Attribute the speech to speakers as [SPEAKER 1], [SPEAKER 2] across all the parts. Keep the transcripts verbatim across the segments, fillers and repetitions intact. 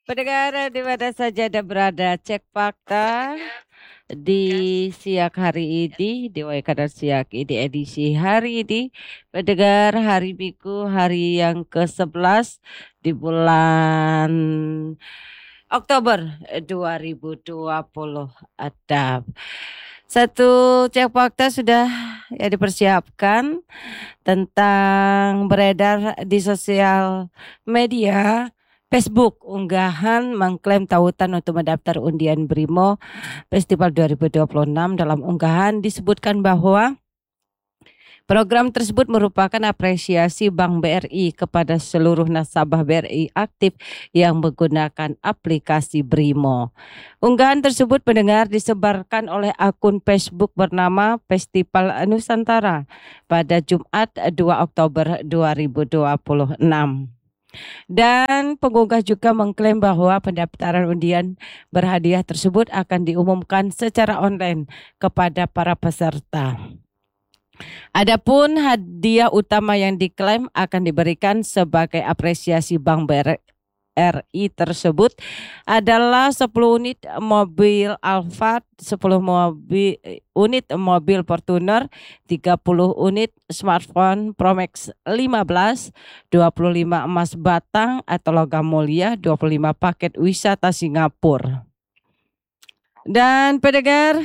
[SPEAKER 1] Pendengar di mana saja Anda berada, cek fakta di siang hari ini, di Waikan Siang ini edisi hari ini. Pendengar hari Minggu, hari yang ke sebelas di bulan Oktober dua ribu dua puluh ada. Satu cek fakta sudah ya dipersiapkan tentang beredar di sosial media Facebook unggahan mengklaim tautan untuk mendaftar undian Brimo Festival dua ribu dua puluh enam. Dalam unggahan disebutkan bahwa program tersebut merupakan apresiasi Bank B R I kepada seluruh nasabah B R I aktif yang menggunakan aplikasi Brimo. Unggahan tersebut pendengar disebarkan oleh akun Facebook bernama Festival Nusantara pada Jumat dua Oktober dua ribu dua puluh enam. Dan pengunggah juga mengklaim bahwa pendaftaran undian berhadiah tersebut akan diumumkan secara online kepada para peserta. Adapun hadiah utama yang diklaim akan diberikan sebagai apresiasi Bank B R I tersebut adalah sepuluh unit mobil Alphard, sepuluh mobil unit mobil Fortuner, tiga puluh unit smartphone Pro Max lima belas, dua puluh lima emas batang atau logam mulia, dua puluh lima paket wisata Singapura. Dan pendengar,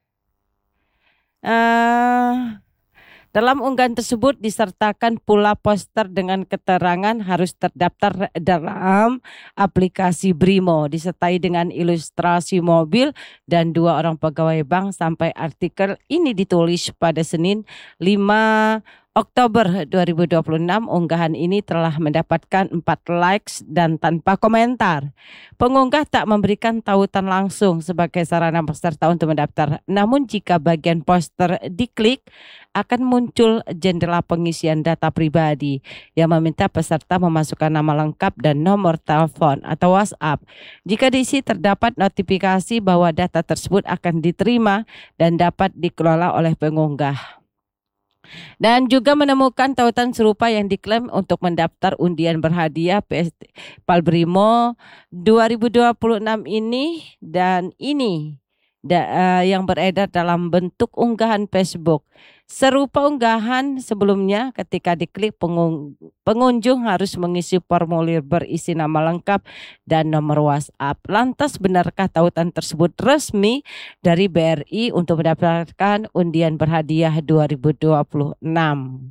[SPEAKER 1] uh, dalam unggahan tersebut disertakan pula poster dengan keterangan harus terdaftar dalam aplikasi Brimo, disertai dengan ilustrasi mobil dan dua orang pegawai bank. Sampai artikel ini ditulis pada Senin lima Oktober dua ribu dua puluh enam, unggahan ini telah mendapatkan empat likes dan tanpa komentar. Pengunggah tak memberikan tautan langsung sebagai sarana peserta untuk mendaftar. Namun jika bagian poster diklik, akan muncul jendela pengisian data pribadi yang meminta peserta memasukkan nama lengkap dan nomor telepon atau WhatsApp. Jika diisi terdapat notifikasi bahwa data tersebut akan diterima dan dapat dikelola oleh pengunggah. Dan juga menemukan tautan serupa yang diklaim untuk mendaftar undian berhadiah Festival Brimo dua ribu dua puluh enam ini, dan ini da, uh, yang beredar dalam bentuk unggahan Facebook. Serupa unggahan sebelumnya, ketika diklik pengung, pengunjung harus mengisi formulir berisi nama lengkap dan nomor WhatsApp. Lantas benarkah tautan tersebut resmi dari B R I untuk mendapatkan undian berhadiah dua ribu dua puluh enam?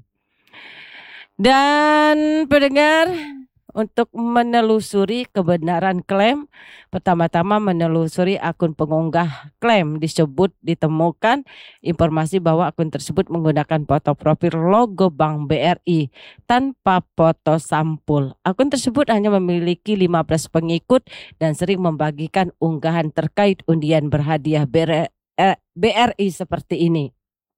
[SPEAKER 1] Dan pendengar, untuk menelusuri kebenaran klaim, pertama-tama menelusuri akun pengunggah klaim disebut ditemukan informasi bahwa akun tersebut menggunakan foto profil logo Bank B R I tanpa foto sampul. Akun tersebut hanya memiliki lima belas pengikut dan sering membagikan unggahan terkait undian berhadiah B R I seperti ini.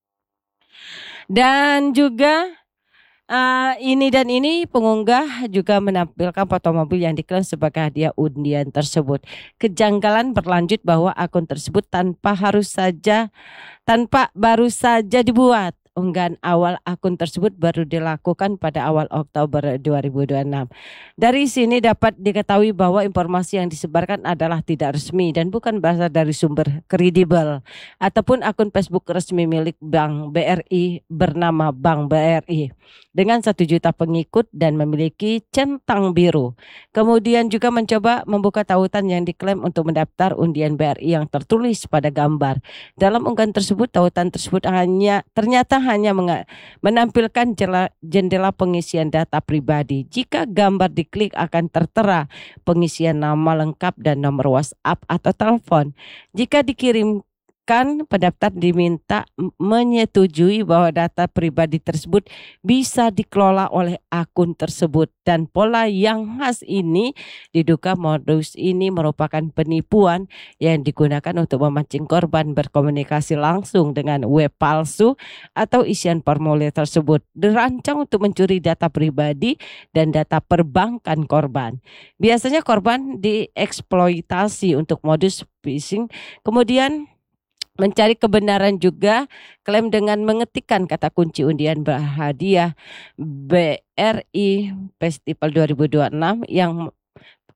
[SPEAKER 1] Dan juga Uh, ini dan ini pengunggah juga menampilkan foto mobil yang diklaim sebagai hadiah undian tersebut. Kejanggalan berlanjut bahwa akun tersebut tanpa harus saja tanpa baru saja dibuat. Unggahan awal akun tersebut baru dilakukan pada awal Oktober dua ribu dua puluh enam. Dari sini dapat diketahui bahwa informasi yang disebarkan adalah tidak resmi dan bukan berasal dari sumber kredibel ataupun akun Facebook resmi milik Bank B R I bernama Bank B R I dengan satu juta pengikut dan memiliki centang biru. Kemudian juga mencoba membuka tautan yang diklaim untuk mendaftar undian B R I yang tertulis pada gambar. Dalam unggahan tersebut, tautan tersebut hanya ternyata hanya menampilkan jendela pengisian data pribadi. Jika gambar diklik akan tertera pengisian nama lengkap dan nomor WhatsApp atau telepon. Jika dikirim Kan pendaftar diminta menyetujui bahwa data pribadi tersebut bisa dikelola oleh akun tersebut, dan pola yang khas ini diduga modus ini merupakan penipuan yang digunakan untuk memancing korban berkomunikasi langsung dengan web palsu atau isian formulir tersebut dirancang untuk mencuri data pribadi dan data perbankan korban. Biasanya korban dieksploitasi untuk modus phishing, kemudian mencari kebenaran juga. Klaim dengan mengetikkan kata kunci undian berhadiah B R I Festival dua ribu dua puluh enam yang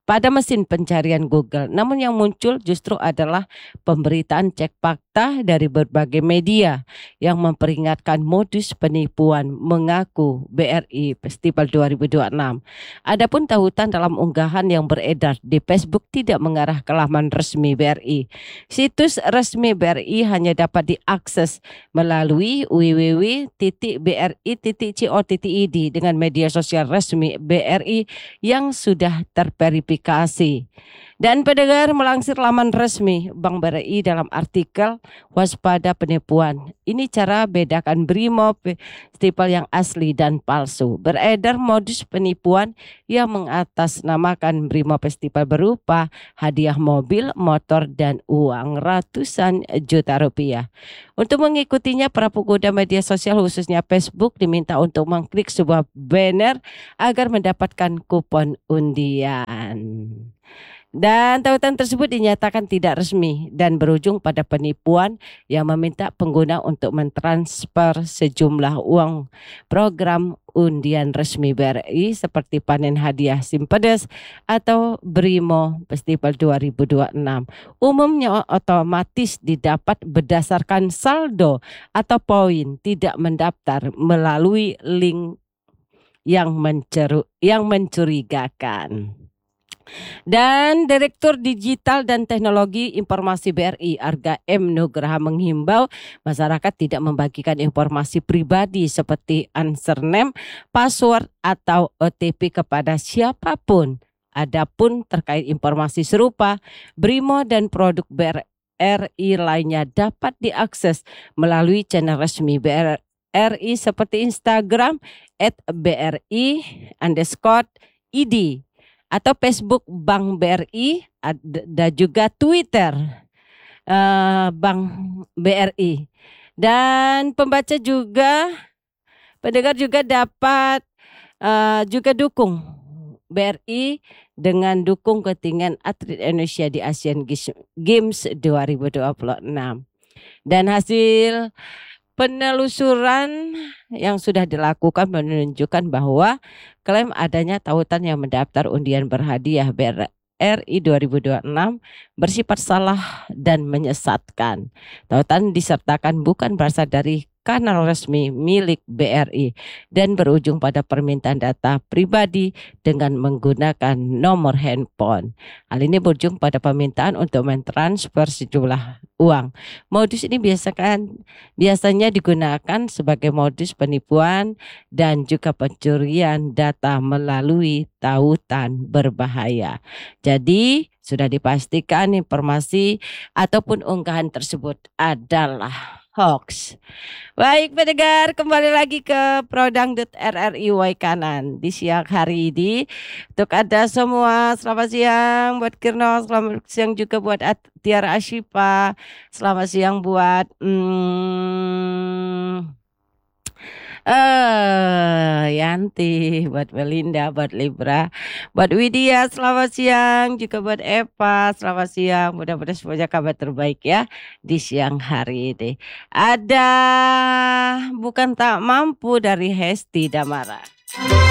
[SPEAKER 1] pada mesin pencarian Google. Namun yang muncul justru adalah pemberitaan cek fakta dari berbagai media yang memperingatkan modus penipuan mengaku B R I Festival dua ribu dua puluh enam. Adapun tautan dalam unggahan yang beredar di Facebook tidak mengarah ke laman resmi B R I. Situs resmi B R I hanya dapat diakses melalui w w w titik b r i titik co titik i d dengan media sosial resmi B R I yang sudah terverifikasi. Dan pendengar, melansir laman resmi Bank B R I dalam artikel waspada penipuan. Ini cara bedakan Brimo Festival yang asli dan palsu. Beredar modus penipuan yang mengatasnamakan Brimo Festival berupa hadiah mobil, motor, dan uang ratusan juta rupiah. Untuk mengikutinya, para pengguna media sosial khususnya Facebook diminta untuk mengklik sebuah banner agar mendapatkan kupon undian. Dan tautan tersebut dinyatakan tidak resmi dan berujung pada penipuan yang meminta pengguna untuk mentransfer sejumlah uang program undian resmi B R I seperti panen hadiah Simpedes atau Brimo Festival dua ribu dua puluh enam. Umumnya otomatis didapat berdasarkan saldo atau poin, tidak mendaftar melalui link yang menceru, yang mencurigakan. Dan Direktur Digital dan Teknologi Informasi B R I Arga M Nugraha menghimbau masyarakat tidak membagikan informasi pribadi seperti username, password, atau O T P kepada siapapun. Adapun terkait informasi serupa, Brimo dan produk B R I lainnya dapat diakses melalui channel resmi B R I seperti Instagram at B R I underscore I D atau Facebook Bank B R I, ada juga Twitter uh, Bank B R I. Dan pembaca juga, pendengar juga dapat uh, juga dukung B R I dengan dukung ketinggian atlet Indonesia di Asian Games dua ribu dua puluh enam. Dan hasil penelusuran yang sudah dilakukan menunjukkan bahwa klaim adanya tautan yang mendaftar undian berhadiah B R I dua ribu dua puluh enam bersifat salah dan menyesatkan. Tautan disertakan bukan berasal dari kanal resmi milik B R I dan berujung pada permintaan data pribadi dengan menggunakan nomor handphone. Hal ini berujung pada permintaan untuk mentransfer sejumlah uang. Modus ini biasakan biasanya digunakan sebagai modus penipuan dan juga pencurian data melalui tautan berbahaya. Jadi sudah dipastikan informasi ataupun unggahan tersebut adalah hoax. Baik pendengar, kembali lagi ke Prodangdut R R I Waikanan di siang hari ini. Untuk Anda semua, selamat siang buat Kirno, selamat siang juga buat Tiara Ashifa, selamat siang buat hmm, Uh, Yanti, buat Belinda, buat Libra, buat Widya, selamat siang, juga buat Eva, selamat siang. Mudah-mudahan semuanya kabar terbaik ya di siang hari ini. Ada bukan tak mampu dari Hesti Damara.